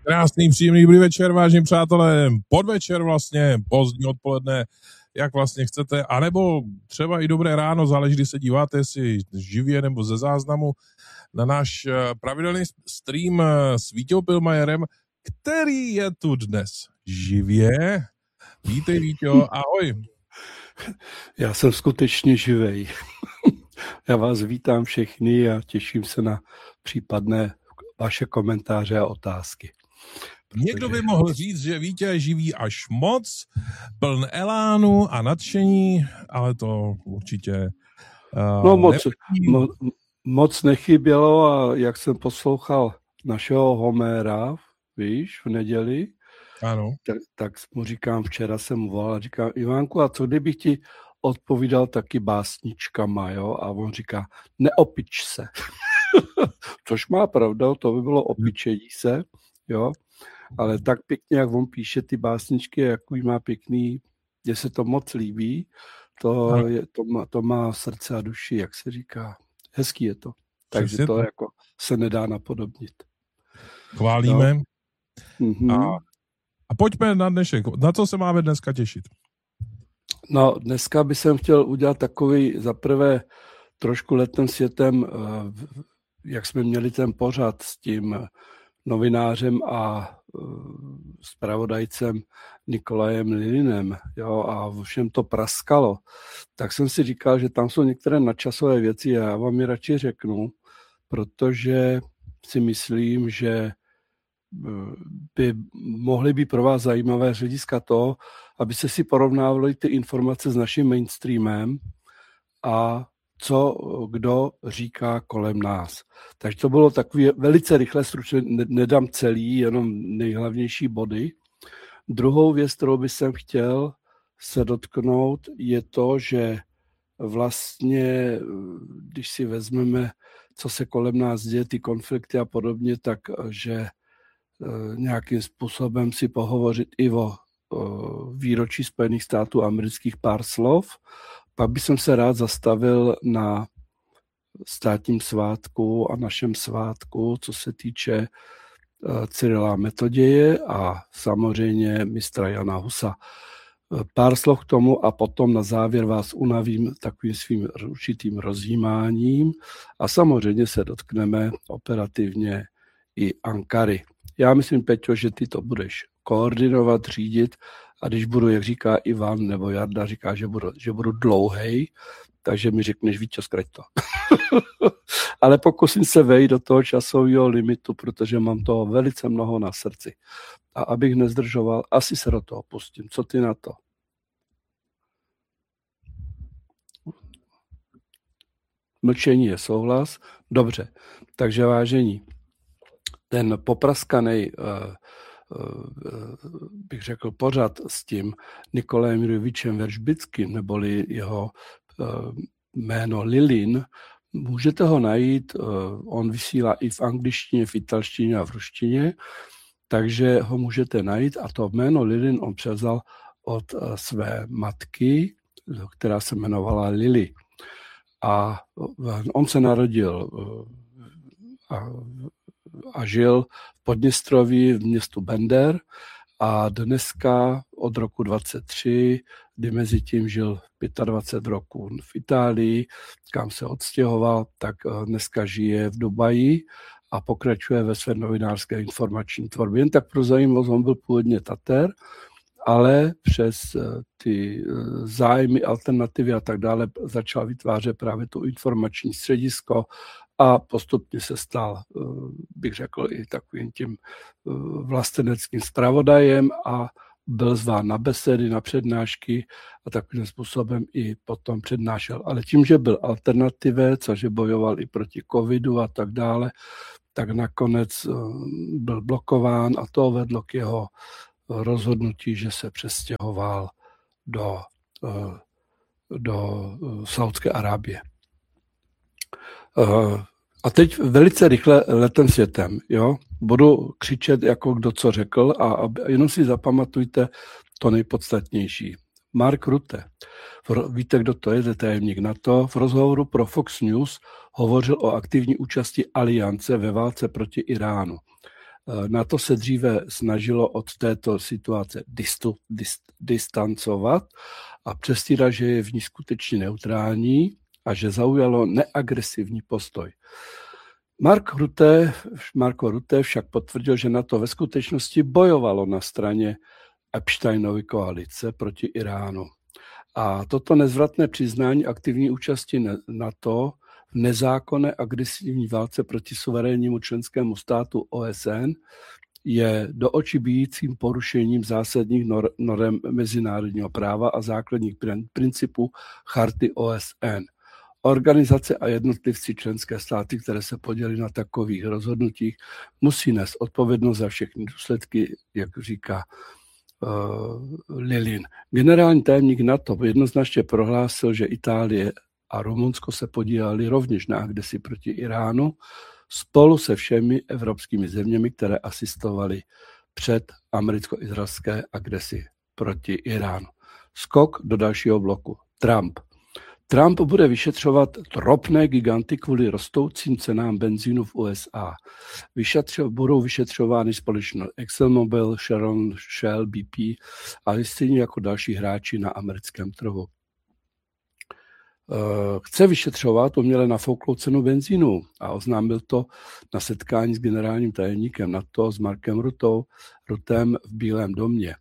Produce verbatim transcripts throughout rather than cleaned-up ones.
Krásný, příjemný dobrý večer, vážení přátelé, podvečer vlastně, pozdní odpoledne, jak vlastně chcete, anebo třeba i dobré ráno, záleží, kdy se díváte, jestli živě nebo ze záznamu, na náš pravidelný stream s Vítěou Pilmajerem, který je tu dnes živě. Vítej, Víťo, ahoj. Já jsem skutečně živej. Já vás vítám všechny a těším se na případné vaše komentáře a otázky. Protože... Někdo by mohl říct, že Vítě je živý až moc, pln elánu a nadšení, ale to určitě... Uh, no moc, mo, moc nechybělo a jak jsem poslouchal našeho Homéra, víš, v neděli, ano. Tak, tak mu říkám, včera jsem mu volal, říkám, Ivánku, a co kdybych ti odpovídal taky básničkama, jo? A on říká, neopič se. Což má pravdu, to by bylo opičení se, jo? Ale tak pěkně, jak on píše ty básničky, jaký má pěkný, mně se to moc líbí, to, je, to, má, to má srdce a duši, jak se říká. Hezký je to. Takže to, to jako se nedá napodobnit. Chválíme. No. A, a pojďme na dnešek. Na co se máme dneska těšit? No, dneska bych jsem chtěl udělat takový zaprvé trošku letem světem, jak jsme měli ten pořad s tím novinářem a zpravodajcem Nikolajem Lilinem, jo, a všem to praskalo, tak jsem si říkal, že tam jsou některé nadčasové věci a já vám je radši řeknu, protože si myslím, že by mohly být pro vás zajímavé z hlediska toho, aby se si porovnávali ty informace s naším mainstreamem a co kdo říká kolem nás. Takže to bylo takový velice rychle, stručně, nedám celý, jenom nejhlavnější body. Druhou věc, kterou bych jsem chtěl se dotknout, je to, že vlastně, když si vezmeme, co se kolem nás děje, ty konflikty a podobně, tak že nějakým způsobem si pohovořit i o, o výročí Spojených států amerických pár slov. Pak bych se rád zastavil na státním svátku a našem svátku, co se týče Cyrila Metoděje a samozřejmě mistra Jana Husa. Pár slov k tomu a potom na závěr vás unavím takovým svým určitým rozjímáním a samozřejmě se dotkneme operativně i Ankary. Já myslím, Peťo, že ty to budeš koordinovat, řídit a když budu, jak říká Ivan nebo Jarda, říká, že budu, že budu dlouhej, takže mi řekneš, Víťo, zkrať to. Ale pokusím se vejít do toho časového limitu, protože mám toho velice mnoho na srdci. A abych nezdržoval, asi se do toho pustím. Co ty na to? Mlčení je souhlas. Dobře, takže vážení, ten popraskanej, bych řekl, pořad s tím Nikolajem Jurjevičem Veržbickým, neboli jeho jméno Lilin, můžete ho najít, on vysílá i v angličtině, v italštině a v ruštině, takže ho můžete najít a to jméno Lilin on převzal od své matky, která se jmenovala Lily. A on se narodil a a žil v Podněstroví v městu Bender a dneska od roku dvacet tři, kdy mezi tím žil dvacet pět roků v Itálii, kam se odstěhoval, tak dneska žije v Dubaji a pokračuje ve své novinářské informační tvorbě. Jen tak pro zajímavost, on byl původně Tater, ale přes ty zájmy, alternativy a tak dále začal vytvářet právě to informační středisko a postupně se stal, bych řekl, i takovým tím vlasteneckým zpravodajem a byl zván na besedy, na přednášky a takovým způsobem i potom přednášel. Ale tím, že byl alternativec a že bojoval i proti covidu a tak dále, tak nakonec byl blokován a to vedlo k jeho rozhodnutí, že se přestěhoval do, do Saúdské Arábie. A teď velice rychle letem světem, jo? Budu křičet, jako kdo co řekl a, a jenom si zapamatujte to nejpodstatnější. Mark Rutte, víte, kdo to je, tajemník NATO, v rozhovoru pro Fox News hovořil o aktivní účasti aliance ve válce proti Iránu. NATO se dříve snažilo od této situace distu, dist, distancovat a přestírat, že je v ní skutečně neutrální a že zaujalo neagresivní postoj. Mark Rutte, Marko Rutte však potvrdil, že NATO ve skutečnosti bojovalo na straně Epsteinovy koalice proti Iránu. A toto nezvratné přiznání aktivní účasti NATO v nezákonné agresivní válce proti suverénnímu členskému státu O S N je do očí bijícím porušením zásadních nor- norem mezinárodního práva a základních principů charty O S N. Organizace a jednotlivci členské státy, které se podělí na takových rozhodnutích, musí nést odpovědnost za všechny důsledky, jak říká uh, Lilin. Generální tajemník NATO jednoznačně prohlásil, že Itálie a Rumunsko se podíleli rovněž na agresi proti Iránu spolu se všemi evropskými zeměmi, které asistovaly před americko-izraelské agresi proti Iránu. Skok do dalšího bloku. Trump. Trump bude vyšetřovat ropné giganty kvůli rostoucím cenám benzínu v U S A. Vyšetřo, budou vyšetřovány společnost ExxonMobil, Chevron, Shell, B P a stejně jako další hráči na americkém trhu. Chce vyšetřovat uměle nafouklou cenu benzínu a oznámil to na setkání s generálním tajemníkem NATO s Markem Rutou, Rutem v Bílém domě.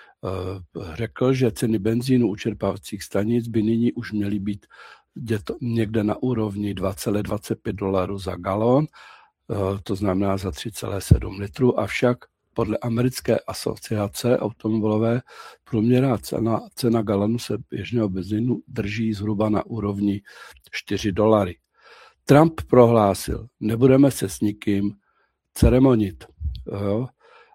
Řekl, že ceny benzínu u čerpávacích stanic by nyní už měly být někde na úrovni dva celé dvacet pět dolarů za galon, to znamená za tři celé sedm litru, avšak podle americké asociace automobilové průměrná cena, cena galonu se běžného benzínu drží zhruba na úrovni čtyři dolary. Trump prohlásil, nebudeme se s nikým ceremonit. Jo?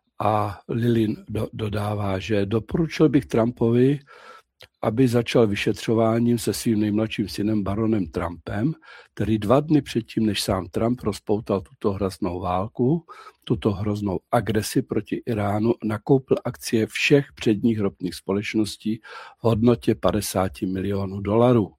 A Lilin do, dodává, že doporučil bych Trumpovi, aby začal vyšetřováním se svým nejmladším synem baronem Trumpem, který dva dny předtím, než sám Trump rozpoutal tuto hroznou válku, tuto hroznou agresi proti Iránu, nakoupil akcie všech předních ropných společností v hodnotě padesát milionů dolarů.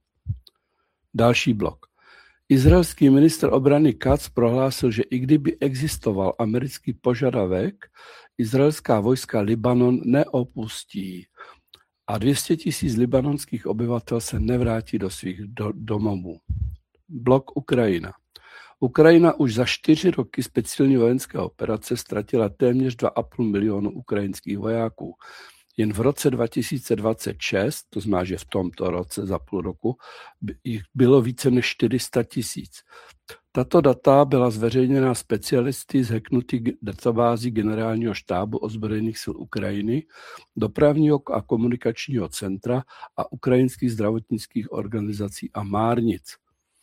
Další blok. Izraelský ministr obrany Katz prohlásil, že i kdyby existoval americký požadavek, izraelská vojska Libanon neopustí a dvě stě tisíc libanonských obyvatel se nevrátí do svých do, domovů. Blok Ukrajina. Ukrajina už za čtyři roky speciální vojenské operace ztratila téměř dva a půl milionu ukrajinských vojáků. Jen v roce dva tisíce dvacet šest, to znamená, že v tomto roce za půl roku, jich bylo více než čtyři sta tisíc. Tato data byla zveřejněna specialisty z hacknutý databází Generálního štábu ozbrojených sil Ukrajiny, dopravního a komunikačního centra a ukrajinských zdravotnických organizací a márnic.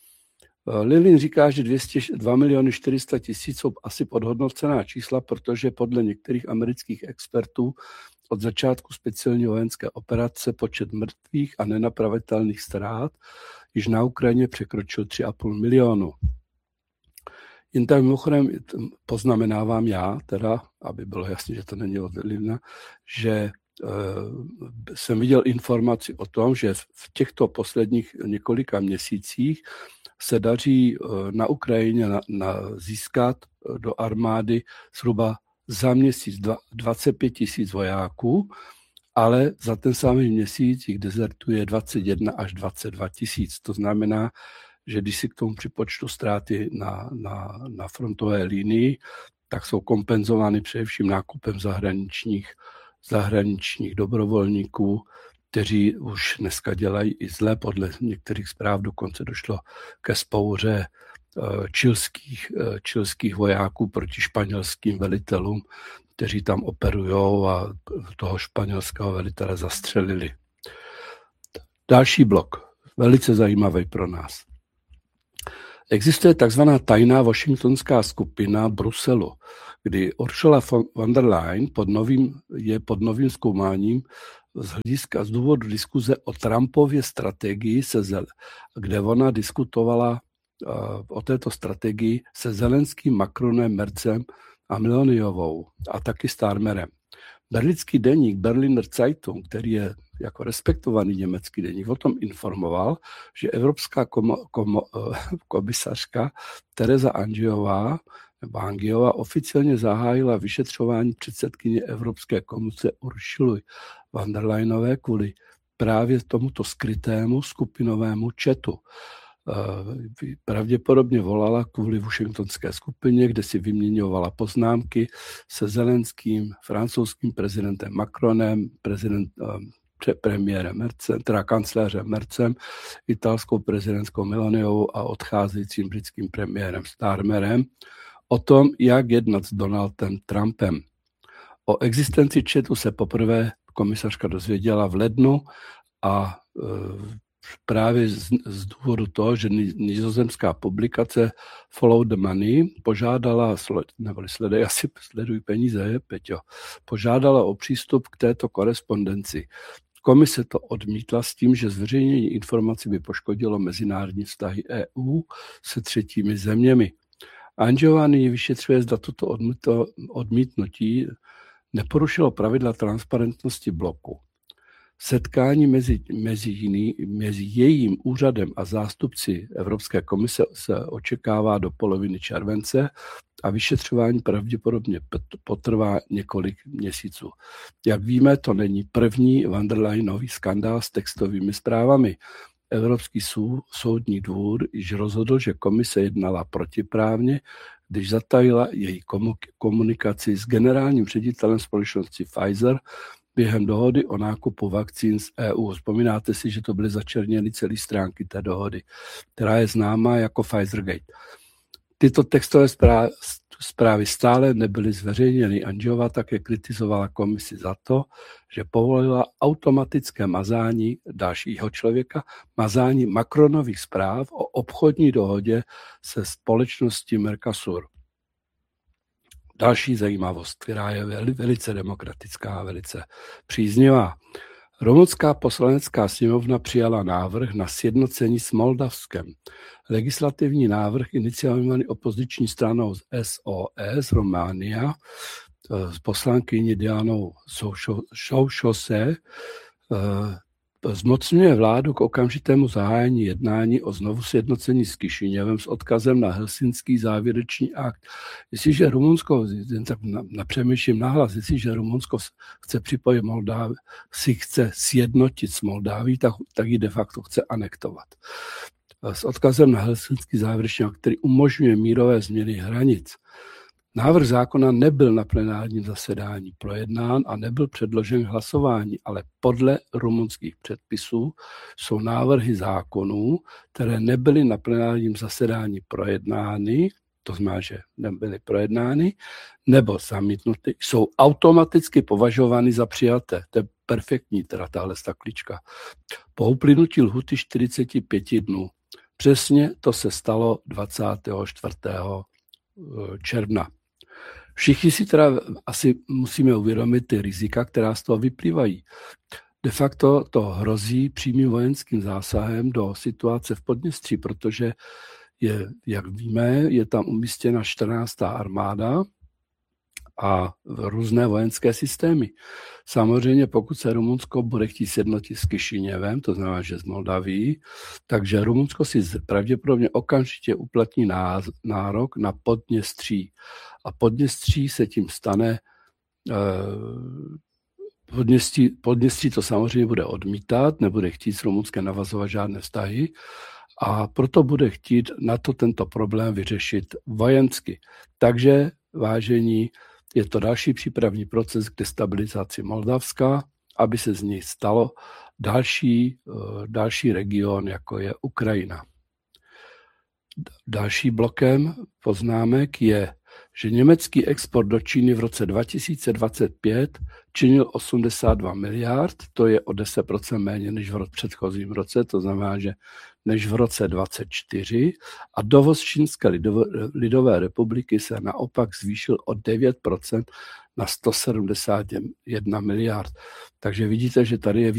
Lilin říká, že dva miliony čtyři sta tisíc jsou asi podhodnocená čísla, protože podle některých amerických expertů od začátku speciální vojenské operace počet mrtvých a nenapravitelných ztrát již na Ukrajině překročil tři a půl milionu. Jen tak mimochodem poznamenávám já, teda, aby bylo jasné, že to není od Lilina, že e, jsem viděl informaci o tom, že v těchto posledních několika měsících se daří na Ukrajině na, na získat do armády zhruba za měsíc dvacet pět tisíc vojáků, ale za ten samý měsíc jich dezertuje dvacet jedna až dvacet dva tisíc. To znamená, že když si k tomu připočtu ztráty na, na, na frontové linii, tak jsou kompenzovány především nákupem zahraničních, zahraničních dobrovolníků, kteří už dneska dělají i zle. Podle některých zpráv dokonce došlo ke vzpouře čilských, čilských vojáků proti španělským velitelům, kteří tam operujou a toho španělského velitele zastřelili. Další blok, velice zajímavý pro nás. Existuje takzvaná tajná washingtonská skupina Bruselu, kdy Ursula von der Leyen pod novým, je pod novým zkoumáním z hlediska z důvodu diskuze o Trumpově strategii, se zel, kde ona diskutovala uh, o této strategii se Zelenským, Macronem, Merzem a Meloniovou a taky Starmerem. Berlínský deník Berliner Zeitung, který je jako respektovaný německý deník, o tom informoval, že evropská komo, komo, komisařka Tereza Angiová Bangiová oficiálně zahájila vyšetřování předsedkyně Evropské komise Ursuly von der Leyenové kvůli právě tomuto skrytému skupinovému chatu. Pravděpodobně volala kvůli washingtonské skupině, kde si vyměňovala poznámky se Zelenským, francouzským prezidentem Macronem, prezident, premiérem Mercem, teda kancléřem Mercem, italskou prezidentskou Meloniovou a odcházejícím britským premiérem Starmerem o tom, jak jednat s Donaldem Trumpem. O existenci chatu se poprvé komisařka dozvěděla v lednu a e, právě z, z důvodu toho, že nizozemská publikace Follow the Money požádala, nebo sledej, asi sleduj peníze, je, Peťo, požádala o přístup k této korespondenci. Komise to odmítla s tím, že zveřejnění informací by poškodilo mezinárodní vztahy E U se třetími zeměmi. Anžová nyní vyšetřuje, zda toto odmítnutí neporušilo pravidla transparentnosti bloku. Setkání mezi, mezi, jiný, mezi jejím úřadem a zástupci Evropské komise se očekává do poloviny července a vyšetřování pravděpodobně potrvá několik měsíců. Jak víme, to není první von der Leyenový skandál s textovými zprávami. Evropský sou, soudní dvůr již rozhodl, že komise jednala protiprávně, když zatajila její komunikaci s generálním ředitelem společnosti Pfizer během dohody o nákupu vakcín z E U. Vzpomínáte si, že to byly začerněny celé stránky té dohody, která je známá jako Pfizergate. Tyto textové zprávy stále nebyly zveřejněny. Anžová také kritizovala komisi za to, že povolila automatické mazání dalšího člověka, mazání Macronových zpráv o obchodní dohodě se společností Mercosur. Další zajímavost, která je velice demokratická a velice příznivá. Rumunská poslanecká sněmovna přijala návrh na sjednocení s Moldavskem. Legislativní návrh iniciovaný opoziční stranou z S O S Románia s poslankyní Dianou Šoušose zmocňuje vládu k okamžitému zahájení jednání o znovu sjednocení s Kišiněvem s odkazem na Helsinský závěrečný akt. Jestliže Rumunsko, jen tak napřemýšlím nahlas, jestliže Rumunsko chce připojit Moldávii, si chce sjednotit s Moldáví, tak, tak ji de facto chce anektovat. S odkazem na Helsinský závěrečný akt, který umožňuje mírové změny hranic. Návrh zákona nebyl na plenárním zasedání projednán a nebyl předložen k hlasování, ale podle rumunských předpisů jsou návrhy zákonů, které nebyly na plenárním zasedání projednány, to znamená, že nebyly projednány, nebo zamítnuty, jsou automaticky považovány za přijaté. To je perfektní, teda tahle staklička. Po uplynutí lhuty čtyřicet pět dnů. Přesně to se stalo dvacátého čtvrtého června. Všichni si teda asi musíme uvědomit ty rizika, která z toho vyplývají. De facto to hrozí přímým vojenským zásahem do situace v Podněstří, protože je, jak víme, je tam umístěna čtrnáctá armáda a různé vojenské systémy. Samozřejmě pokud se Rumunsko bude chtít sjednotit s Kišiněvem, to znamená, že z Moldaví, takže Rumunsko si pravděpodobně okamžitě uplatní nárok na Podněstří. A Podněstří se tím stane, Podněstří, Podněstří to samozřejmě bude odmítat, nebude chtít s Rumunskem navazovat žádné vztahy a proto bude chtít na to tento problém vyřešit vojensky. Takže, vážení, je to další přípravný proces k destabilizaci Moldavska, aby se z něj stalo další, další region, jako je Ukrajina. Další blokem poznámek je, že německý export do Číny v roce dva tisíce dvacet pět činil osmdesát dva miliard, to je o deset procent méně než v předchozím roce, to znamená, že než v roce dvacet čtyři a dovoz Čínské lidové, lidové republiky se naopak zvýšil o devět procent na sto sedmdesát jedna miliard. Takže vidíte, že tady je